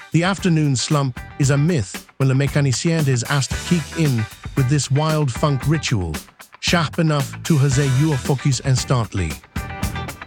The afternoon slump is a myth when Le Mécanicien is asked to kick in with this wild funk ritual, sharp enough to haze your focus instantly.